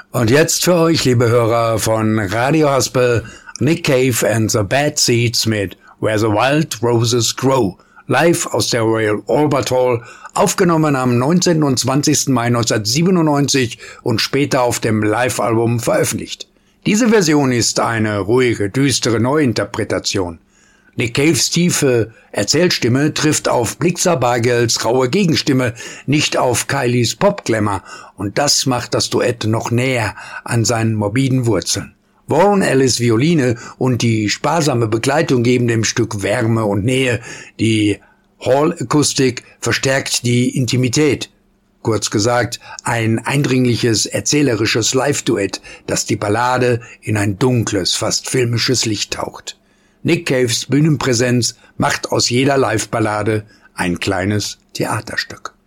Und jetzt für euch, liebe Hörer von Radio Haspel, Nick Cave and the Bad Seeds mit Where the Wild Roses Grow, live aus der Royal Albert Hall, aufgenommen am 19. und 20. Mai 1997 und später auf dem Live-Album veröffentlicht. Diese Version ist eine ruhige, düstere Neuinterpretation. Nick Caves tiefe Erzählstimme trifft auf Blixa Bargels raue Gegenstimme, nicht auf Kylies Popglamour, und das macht das Duett noch näher an seinen morbiden Wurzeln. Warren Ellis Violine und die sparsame Begleitung geben dem Stück Wärme und Nähe, die Hall-Akustik verstärkt die Intimität. Kurz gesagt, ein eindringliches, erzählerisches Live-Duett, das die Ballade in ein dunkles, fast filmisches Licht taucht. Nick Caves Bühnenpräsenz macht aus jeder Live-Ballade ein kleines Theaterstück.